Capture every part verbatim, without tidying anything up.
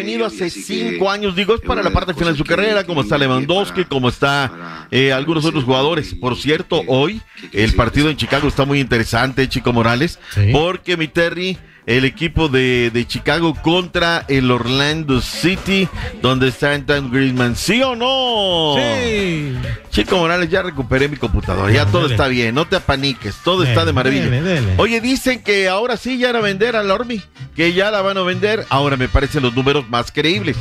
tenido hace cinco años, digo, es para la parte final de su carrera, como está Lewandowski, como está eh, algunos otros jugadores. Por cierto, hoy el partido en Chicago está muy interesante, Chico Morales, ¿sí? Porque mi Terry, el equipo de, de Chicago contra el Orlando City, donde está Antoine Griezmann, ¿sí o no? Sí. Chico Morales, ya recuperé mi computadora, ya, ya todo dele. Está bien, no te apaniques, todo dele, está de maravilla. Dele, dele. Oye, dicen que ahora sí ya van a vender a la Ormi, que ya la van a vender, ahora me parecen los números más creíbles.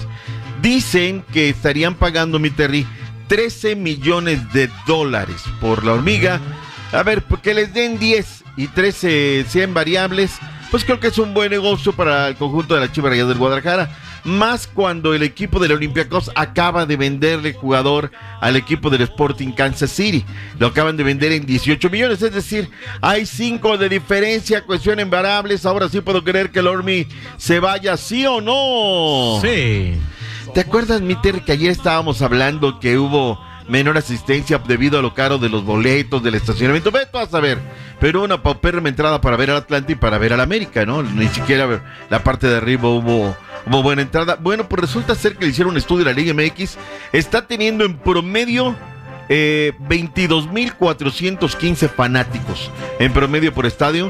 Dicen que estarían pagando, mi Terry, trece millones de dólares por la hormiga. A ver, porque les den diez y trece, cien variables, pues creo que es un buen negocio para el conjunto de las Chivas Rayadas del Guadalajara. Más cuando el equipo del Olympiacos acaba de venderle jugador al equipo del Sporting Kansas City. Lo acaban de vender en dieciocho millones, es decir, hay cinco de diferencia, cuestión en variables. Ahora sí puedo creer que el Ormi se vaya, ¿sí o no? Sí. ¿Te acuerdas, Miter, que ayer estábamos hablando que hubo menor asistencia debido a lo caro de los boletos, del estacionamiento? Ve tú a saber, pero una paupérrima entrada para ver al Atlante y para ver al América, ¿no? Ni siquiera la parte de arriba hubo, hubo buena entrada. Bueno, pues resulta ser que le hicieron un estudio a la Liga M X, está teniendo en promedio eh, veintidós mil cuatrocientos quince fanáticos en promedio por estadio,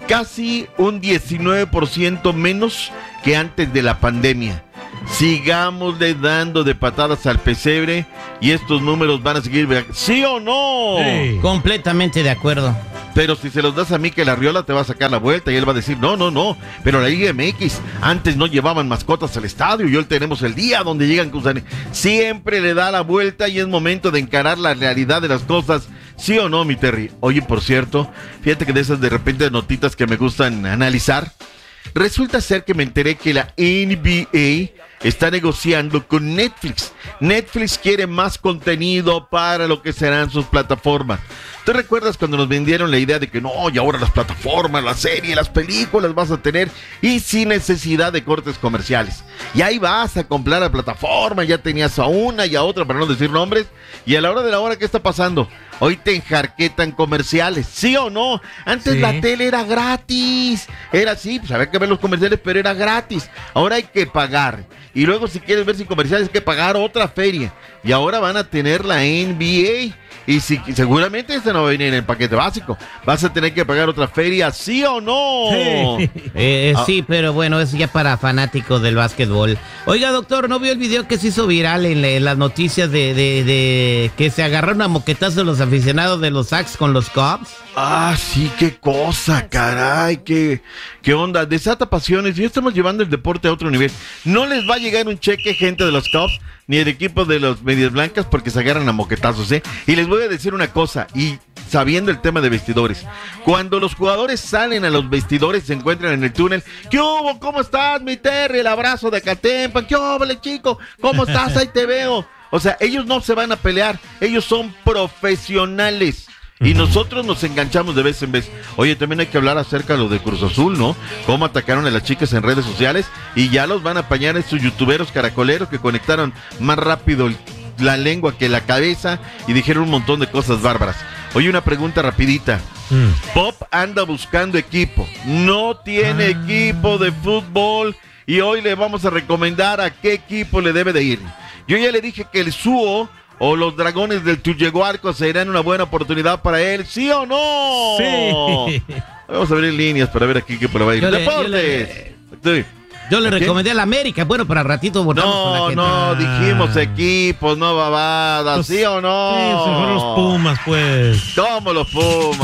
casi un diecinueve por ciento menos que antes de la pandemia. Sigámosle dando de patadas al pesebre y estos números van a seguir, ¿sí o no? Sí. Completamente de acuerdo. Pero si se los das a Mikel Arriola te va a sacar la vuelta y él va a decir, no, no, no, pero la Liga M X, antes no llevaban mascotas al estadio y hoy tenemos el día donde llegan con... Siempre le da la vuelta y es momento de encarar la realidad de las cosas, ¿sí o no, mi Terry? Oye, por cierto, fíjate que de esas de repente notitas que me gustan analizar, resulta ser que me enteré que la N B A está negociando con Netflix. Netflix quiere más contenido para lo que serán sus plataformas. ¿Te recuerdas cuando nos vendieron la idea de que no, y ahora las plataformas, las series, las películas vas a tener y sin necesidad de cortes comerciales? Y ahí vas a comprar la plataforma, ya tenías a una y a otra, para no decir nombres, y a la hora de la hora, ¿qué está pasando? Hoy te enjarquetan comerciales, ¿sí o no? Antes sí. La tele era gratis, era así, pues había que ver los comerciales, pero era gratis. Ahora hay que pagar, y luego si quieres ver sin comerciales hay que pagar otra feria, y ahora van a tener la N B A, y si, seguramente este no va a venir en el paquete básico, vas a tener que pagar otra feria, ¿sí o no? Sí, eh, ah. sí, pero bueno, es ya para fanáticos del básquetbol. Oiga, doctor, ¿no vio el video que se hizo viral en, en las noticias de, de, de que se agarraron a moquetazos los aficionados de los Sox con los Cubs? Ah, sí, qué cosa, caray, qué, qué onda, desata pasiones, ya estamos llevando el deporte a otro nivel. No les va a llegar un cheque, gente de los Cubs, ni el equipo de los Medias Blancas, porque se agarran a moquetazos, ¿eh? Y les voy a decir una cosa, y sabiendo el tema de vestidores, cuando los jugadores salen a los vestidores, se encuentran en el túnel, ¿qué hubo? ¿Cómo estás, mi Terry? El abrazo de Acatempa, ¿qué hubo, chico? ¿Cómo estás? Ahí te veo. O sea, ellos no se van a pelear, ellos son profesionales. Y nosotros nos enganchamos de vez en vez. Oye, también hay que hablar acerca de lo de Cruz Azul, ¿no? Cómo atacaron a las chicas en redes sociales y ya los van a apañar estos youtuberos caracoleros que conectaron más rápido la lengua que la cabeza y dijeron un montón de cosas bárbaras. Oye, una pregunta rapidita. Mm. Pop anda buscando equipo. No tiene ah. equipo de fútbol y hoy le vamos a recomendar a qué equipo le debe de ir. Yo ya le dije que el Suo o los Dragones del Tuyeguarco serán una buena oportunidad para él, ¿sí o no? Sí. Vamos a ver en líneas para ver aquí qué le va a ir. Yo ¡Deportes! Le, yo le, yo le recomendé al América, bueno, para ratito votamos no, con la gente. No, no, dijimos equipos, no babadas, pues, ¿sí o no? Sí, se fueron los Pumas, pues. ¿Cómo los Pumas?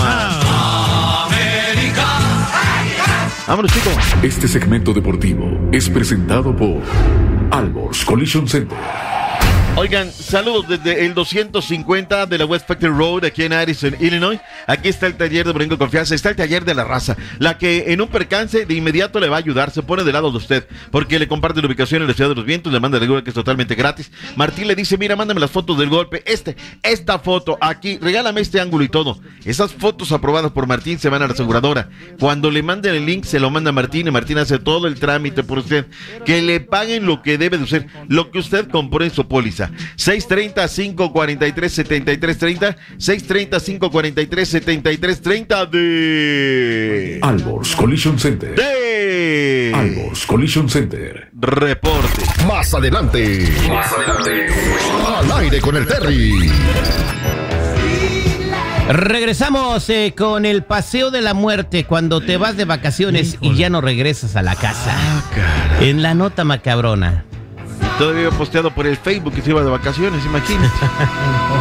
Ah. América. Vámonos, chicos. Este segmento deportivo es presentado por Alborz Collision Center. Oigan, saludos desde el doscientos cincuenta de la West Factory Road aquí en Addison, Illinois. Aquí está el taller de Brinco Confianza, está el taller de la raza, la que en un percance de inmediato le va a ayudar, se pone del lado de usted, porque le comparte la ubicación en la Ciudad de los Vientos, le manda el Google que es totalmente gratis. Martín le dice, mira, mándame las fotos del golpe, este, esta foto, aquí, regálame este ángulo y todo. Esas fotos aprobadas por Martín se van a la aseguradora. Cuando le manden el link, se lo manda Martín y Martín hace todo el trámite por usted. Que le paguen lo que debe de usted, lo que usted compró en su póliza. avisa. seis tres cero, cinco cuatro tres, siete tres tres cero, seis tres cero, cinco cuatro tres, siete tres tres cero de... Alborz Collision Center. de... Alborz Collision Center. Reporte. Más adelante. Más adelante. Al aire con el Terry. Regresamos eh, con el paseo de la muerte cuando te vas de vacaciones y ya no regresas a la casa. En la nota macabrona. Todavía he posteado por el Facebook que se iba de vacaciones, imagínate.